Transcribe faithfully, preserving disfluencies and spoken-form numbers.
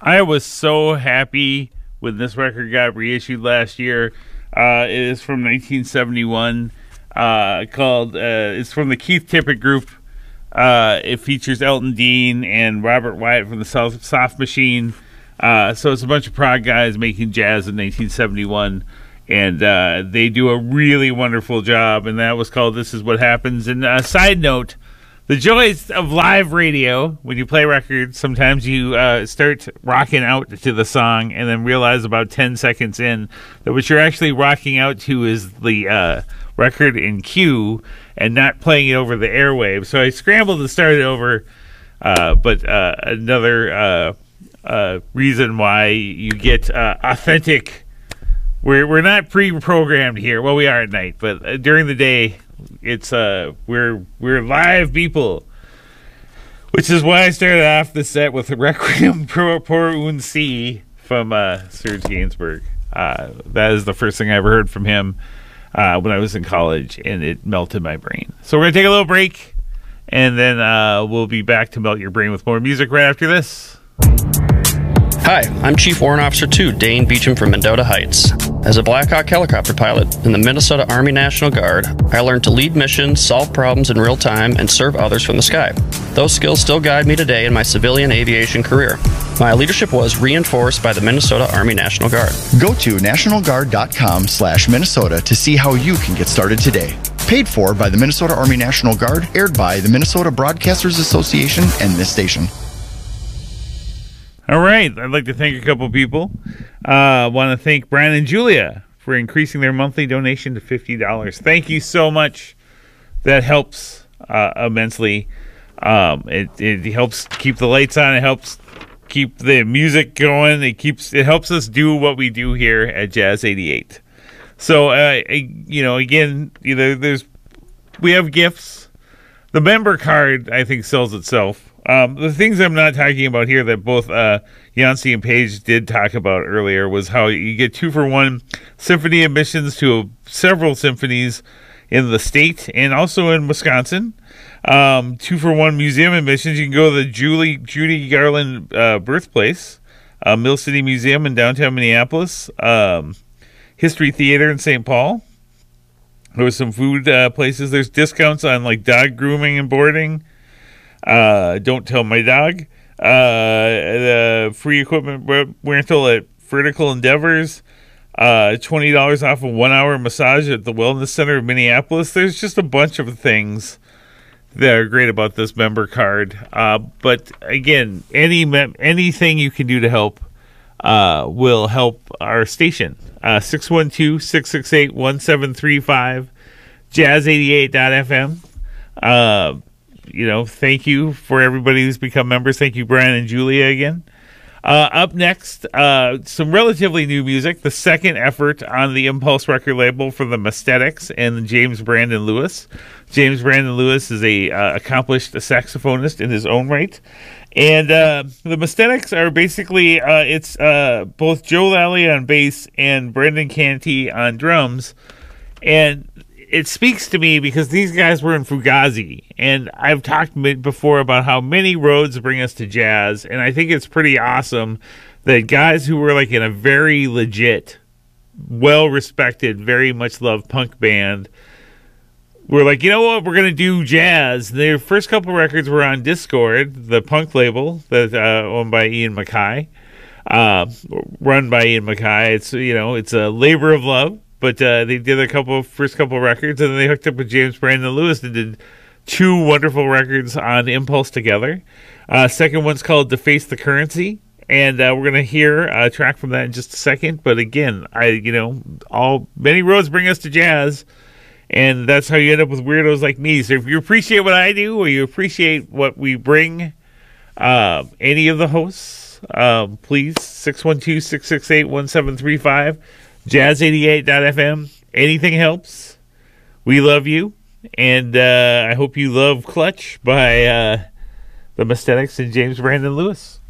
I was so happy when this record got reissued last year. Uh, it is from nineteen seventy-one. Uh, called uh, it's from the Keith Tippett Group. Uh, it features Elton Dean and Robert Wyatt from the Soft, Soft Machine. Uh, so it's a bunch of prog guys making jazz in nineteen seventy-one, and uh, they do a really wonderful job. And that was called "This Is What Happens." And uh, side note. The joys of live radio, when you play records, sometimes you uh, start rocking out to the song and then realize about ten seconds in that what you're actually rocking out to is the uh, record in cue and not playing it over the airwaves. So I scrambled to start it over, uh, but uh, another uh, uh, reason why you get uh, authentic. We're, we're not pre-programmed here. Well, we are at night, but uh, during the day, It's uh we're we're live people, which is why I started off the set with Requiem Pro Por Un Si from uh, Serge Gainsbourg. Uh, that is the first thing I ever heard from him uh, when I was in college, and it melted my brain. So we're gonna take a little break, and then uh, we'll be back to melt your brain with more music right after this. Hi, I'm Chief Warrant Officer two, Dane Beecham from Mendota Heights. As a Black Hawk helicopter pilot in the Minnesota Army National Guard, I learned to lead missions, solve problems in real time, and serve others from the sky. Those skills still guide me today in my civilian aviation career. My leadership was reinforced by the Minnesota Army National Guard. Go to national guard dot com slash Minnesota to see how you can get started today. Paid for by the Minnesota Army National Guard, aired by the Minnesota Broadcasters Association and this station. All right. I'd like to thank a couple people. I uh, want to thank Brian and Julia for increasing their monthly donation to fifty dollars. Thank you so much. That helps uh, immensely. Um, it, it helps keep the lights on. It helps keep the music going. It keeps it helps us do what we do here at Jazz eighty-eight. So, uh, you know, again, you know, there's we have gifts. The member card, I think, sells itself. Um, the things I'm not talking about here that both uh, Yancey and Paige did talk about earlier was how you get two for one symphony admissions to several symphonies in the state and also in Wisconsin. Um, two for one museum admissions. You can go to the Julie, Judy Garland uh, birthplace, uh, Mill City Museum in downtown Minneapolis, um, History Theater in Saint Paul. There was some food uh, places. There's discounts on like dog grooming and boarding. Uh, don't tell my dog. Uh, the free equipment rental at Vertical Endeavors. Uh, twenty dollars off a one-hour massage at the Wellness Center of Minneapolis. There's just a bunch of things that are great about this member card. Uh, but again, any mem- anything you can do to help uh, will help our station. Uh, six one two, six six eight, one seven three five, jazz eighty-eight dot f m. Uh, you know, thank you for everybody who's become members. Thank you, Brian and Julia, again. Uh, up next, uh, some relatively new music. The second effort on the Impulse record label for the Mesthetics and James Brandon Lewis. James Brandon Lewis is a uh, accomplished saxophonist in his own right. And uh, the Mesthetics are basically, uh, it's uh, both Joe Lally on bass and Brendan Canty on drums. And it speaks to me because these guys were in Fugazi, and I've talked before about how many roads bring us to jazz, and I think it's pretty awesome that guys who were like in a very legit, well-respected, very much loved punk band were like, you know what, we're going to do jazz. Their first couple records were on Discord, the punk label that uh, owned by Ian MacKaye, uh, run by Ian MacKaye. It's, you know, it's a labor of love. But uh, they did a couple first couple records, and then they hooked up with James Brandon Lewis and did two wonderful records on Impulse together. Uh, second one's called "Deface the Currency," and uh, we're gonna hear a track from that in just a second. But again, I you know, all many roads bring us to jazz, and that's how you end up with weirdos like me. So if you appreciate what I do, or you appreciate what we bring, uh, any of the hosts, um, please six one two, six six eight, one seven three five. jazz eighty-eight dot f m. Anything helps. We love you. And uh, I hope you love Clutch by uh, the Mesthetics and James Brandon Lewis.